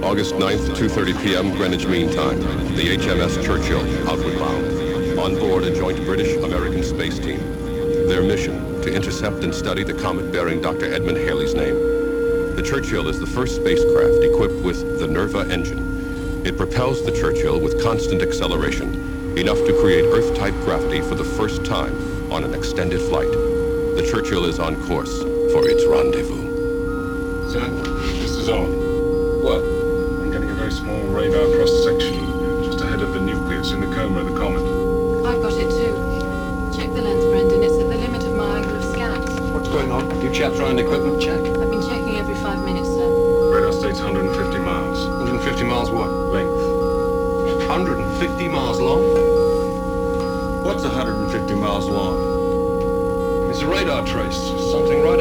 August 9th, 2:30 p.m. Greenwich Mean Time. The HMS Churchill, outward bound. On board a joint British-American space team. Their mission, to intercept and study the comet bearing Dr. Edmund Halley's name. The Churchill is the first spacecraft equipped with the Nerva engine. It propels the Churchill with constant acceleration, enough to create Earth-type gravity for the first time on an extended flight. The Churchill is on course for its rendezvous. Sir, this is on. What? I'm getting a very small radar cross-section just ahead of the nucleus in the coma of the comet. I've got it too. Check the lens, Brendan. It's at the limit of my angle of scans. What's going on? You chaps run an equipment check? I've been checking every 5 minutes, sir. Radar states 150 miles. 150 miles what? Length. 150 miles long? What's 150 miles long? It's a radar trace. Something right